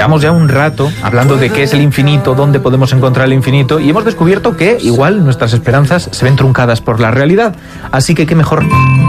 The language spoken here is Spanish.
llevamos ya un rato hablando de qué es el infinito, dónde podemos encontrar el infinito, y hemos descubierto que igual nuestras esperanzas se ven truncadas por la realidad. Así que qué mejor